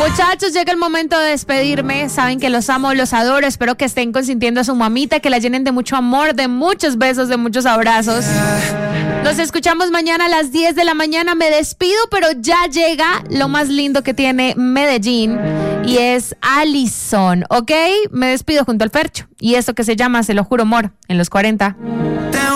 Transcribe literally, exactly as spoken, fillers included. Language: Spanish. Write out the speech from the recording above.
Muchachos, llega el momento de despedirme. Saben que los amo, los adoro. Espero que estén consintiendo a su mamita, que la llenen de mucho amor, de muchos besos, de muchos abrazos. Nos escuchamos mañana a las diez de la mañana. Me despido, pero ya llega lo más lindo que tiene Medellín y es Alison, ¿ok? Me despido junto al Fercho. Y esto que se llama Se lo juro, amor, en los cuarenta.